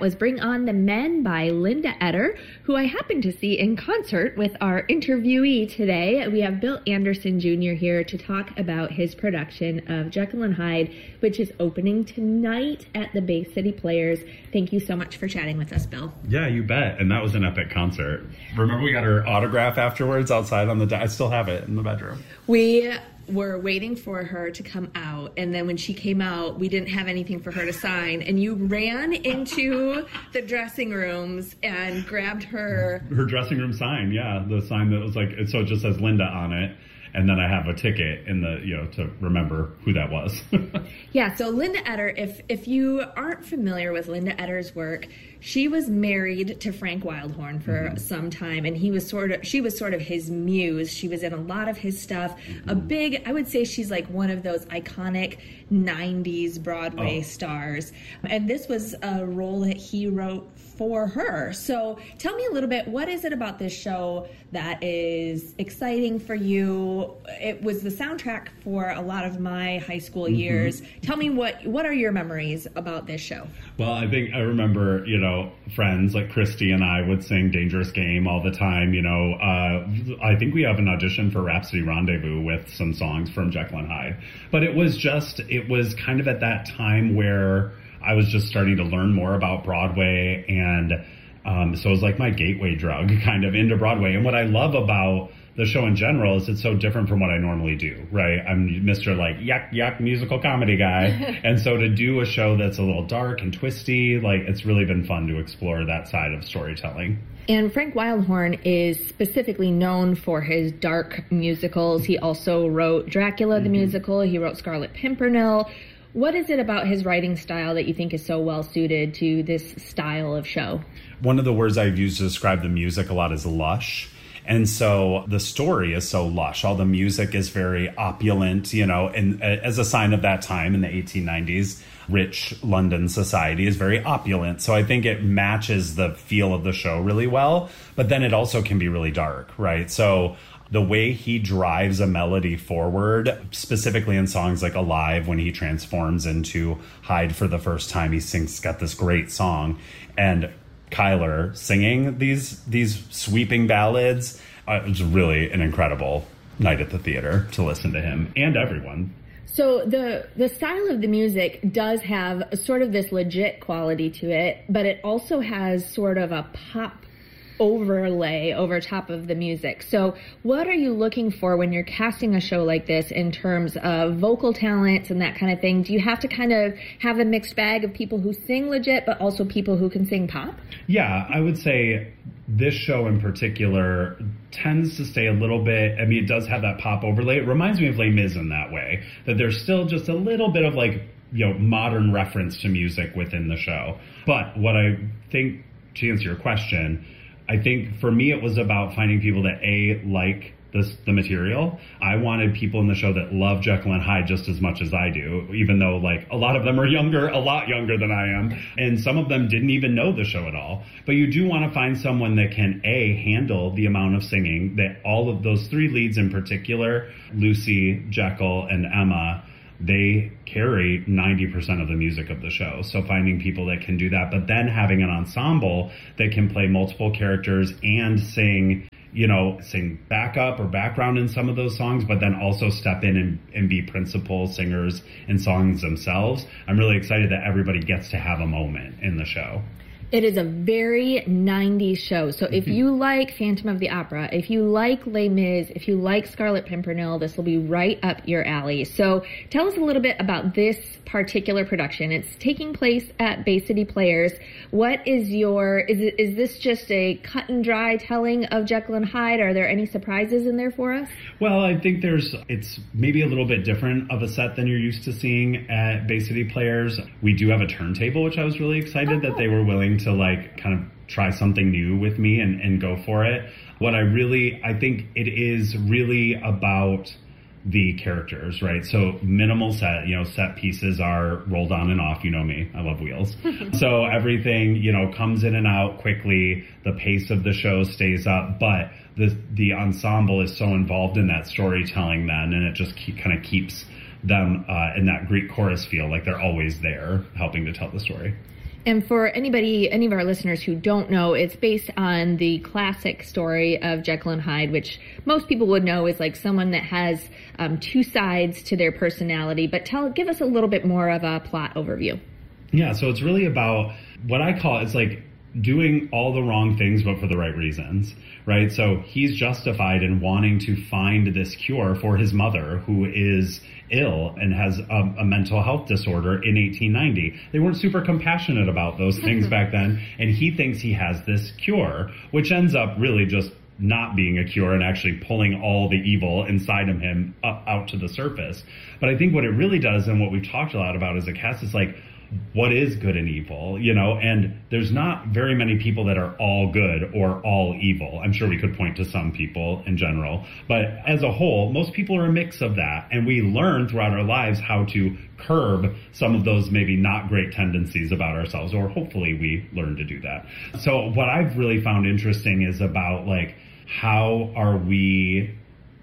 That was Bring On the Men by Linda Eder, who I happened to see in concert with our interviewee today. We have Bill Anderson Jr. here to talk about his production of Jekyll and Hyde, which is opening tonight at the Bay City Players. Thank you so much for chatting with us, Bill. Yeah, you bet. And that was an epic concert. Remember we got her autograph afterwards outside on the I still have it in the bedroom. We were waiting for her to come out, and then when she came out, we didn't have anything for her to sign, and you ran into the dressing rooms and grabbed her dressing room sign. Yeah, the sign that was like, so it just says Linda on it. And then I have a ticket in the, to remember who that was. Yeah, so Linda Eder, if you aren't familiar with Linda Eder's work, she was married to Frank Wildhorn for some time, and she was sort of his muse. She was in a lot of his stuff. I would say she's like one of those iconic 90s Broadway stars. And this was a role that he wrote for her. So tell me a little bit, what is it about this show that is exciting for you? It was the soundtrack for a lot of my high school years. Tell me what are your memories about this show? Well, I think I remember, friends like Christy and I would sing Dangerous Game all the time. I think we have an audition for Rhapsody Rendezvous with some songs from Jekyll and Hyde. But it was kind of at that time where I was just starting to learn more about Broadway, and so it was like my gateway drug kind of into Broadway. And what I love about the show in general is it's so different from what I normally do, right? I'm Mr. like yuck musical comedy guy. And so to do a show that's a little dark and twisty, like it's really been fun to explore that side of storytelling. And Frank Wildhorn is specifically known for his dark musicals. He also wrote Dracula the musical. He wrote Scarlet Pimpernel. What is it about his writing style that you think is so well suited to this style of show? One of the words I've used to describe the music a lot is lush. And so the story is so lush. All the music is very opulent, and as a sign of that time in the 1890s, rich London society is very opulent. So I think it matches the feel of the show really well, but then it also can be really dark, right? So the way he drives a melody forward, specifically in songs like Alive, when he transforms into Hyde for the first time, he's got this great song. And Kyler singing these sweeping ballads, it was really an incredible night at the theater to listen to him and everyone. So the style of the music does have sort of this legit quality to it, but it also has sort of a pop overlay over top of the music. So what are you looking for when you're casting a show like this in terms of vocal talents and that kind of thing? Do you have to kind of have a mixed bag of people who sing legit, but also people who can sing pop? Yeah, I would say this show in particular tends to stay a little bit, it does have that pop overlay. It reminds me of Les Mis in that way, that there's still just a little bit of modern reference to music within the show. But what I think, to answer your question, I think for me it was about finding people that like the material. I wanted people in the show that love Jekyll and Hyde just as much as I do, even though a lot of them are a lot younger than I am, and some of them didn't even know the show at all. But you do want to find someone that can handle the amount of singing that all of those three leads in particular, Lucy, Jekyll, and Emma, they carry 90% of the music of the show. So finding people that can do that, but then having an ensemble that can play multiple characters and sing backup or background in some of those songs, but then also step in and be principal singers in songs themselves. I'm really excited that everybody gets to have a moment in the show. It is a very 90s show. So if you like Phantom of the Opera, if you like Les Mis, if you like Scarlet Pimpernel, this will be right up your alley. So tell us a little bit about this particular production. It's taking place at Bay City Players. What is is this just a cut and dry telling of Jekyll and Hyde? Are there any surprises in there for us? Well, I think it's maybe a little bit different of a set than you're used to seeing at Bay City Players. We do have a turntable, which I was really excited that they were willing to kind of try something new with me and go for it. I think it is really about the characters, right? So minimal set pieces are rolled on and off. You know me, I love wheels. So everything, comes in and out quickly. The pace of the show stays up, but the ensemble is so involved in that storytelling then, and it just kind of keeps them in that Greek chorus feel like they're always there helping to tell the story. And for any of our listeners who don't know, it's based on the classic story of Jekyll and Hyde, which most people would know is like someone that has two sides to their personality. But give us a little bit more of a plot overview. Yeah, so it's really about what I call it's like doing all the wrong things, but for the right reasons, right? So he's justified in wanting to find this cure for his mother, who is ill and has a mental health disorder in 1890. They weren't super compassionate about those things back then. And he thinks he has this cure, which ends up really just not being a cure and actually pulling all the evil inside of him out to the surface. But I think what it really does, and what we've talked a lot about as a cast, is like, what is good and evil, and there's not very many people that are all good or all evil. I'm sure we could point to some people in general, but as a whole, most people are a mix of that. And we learn throughout our lives how to curb some of those maybe not great tendencies about ourselves, or hopefully we learn to do that. So what I've really found interesting is about like, how are we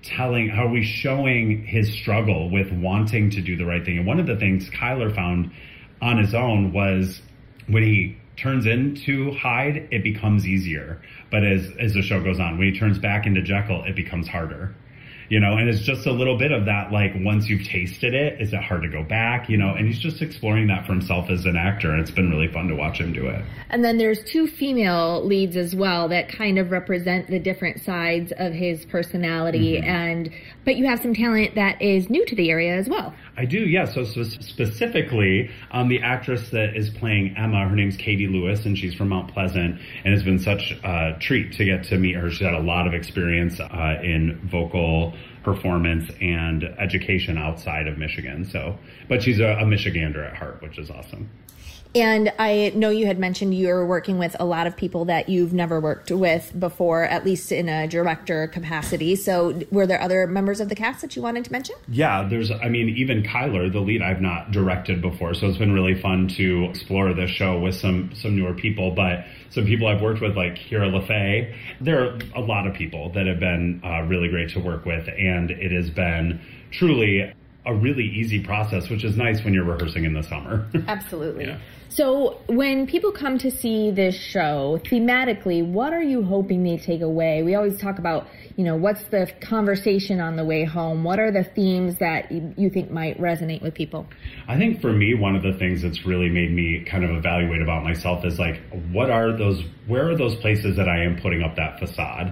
showing his struggle with wanting to do the right thing? And one of the things Kyler found on his own was when he turns into Hyde, it becomes easier. But as the show goes on, when he turns back into Jekyll, it becomes harder. And it's just a little bit of that, like, once you've tasted it, is it hard to go back? And he's just exploring that for himself as an actor, and it's been really fun to watch him do it. And then there's two female leads as well that kind of represent the different sides of his personality, but you have some talent that is new to the area as well. I do, yeah. So specifically, the actress that is playing Emma, her name's Katie Lewis, and she's from Mount Pleasant, and it's been such a treat to get to meet her. She's had a lot of experience in vocal performance and education outside of Michigan. But she's a Michigander at heart, which is awesome. And I know you had mentioned you're working with a lot of people that you've never worked with before, at least in a director capacity. So were there other members of the cast that you wanted to mention? Yeah, even Kyler, the lead, I've not directed before. So it's been really fun to explore this show with some newer people. But some people I've worked with, like Kira LaFay, there are a lot of people that have been really great to work with. And it has been truly a really easy process, which is nice when you're rehearsing in the summer. Absolutely. Yeah. So when people come to see this show, thematically, what are you hoping they take away? We always talk about, what's the conversation on the way home? What are the themes that you think might resonate with people? I think for me, one of the things that's really made me kind of evaluate about myself is like, where are those places that I am putting up that facade?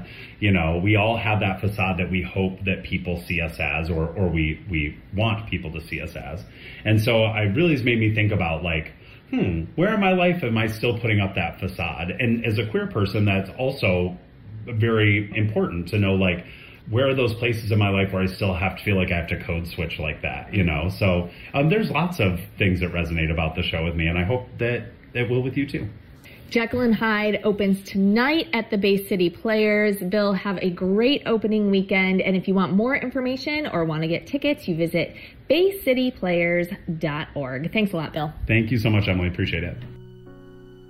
We all have that facade that we hope that people see us as, or we want people to see us as. And so it really has made me think about like, where in my life am I still putting up that facade? And as a queer person, that's also very important to know, like, where are those places in my life where I still have to feel like I have to code switch like that, So there's lots of things that resonate about the show with me, and I hope that it will with you too. Jekyll and Hyde opens tonight at the Bay City Players. Bill, have a great opening weekend. And if you want more information or want to get tickets, you visit baycityplayers.org. Thanks a lot, Bill. Thank you so much, Emily. Appreciate it.